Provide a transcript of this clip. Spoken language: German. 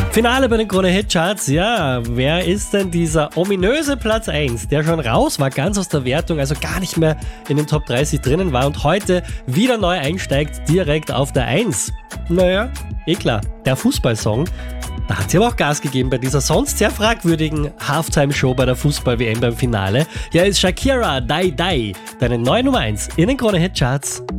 Finale bei den Krone-Hit-Charts. Ja, wer ist denn dieser ominöse Platz 1, der schon raus war, ganz aus der Wertung, also gar nicht mehr in den Top 30 drinnen war und heute wieder neu einsteigt, direkt auf der 1? Naja, klar, der Fußballsong. Da hat sie aber auch Gas gegeben bei dieser sonst sehr fragwürdigen Halftime-Show bei der Fußball-WM beim Finale. Ja, ist Shakira, Die Die, deine neue Nummer 1 in den Krone-Hit-Charts.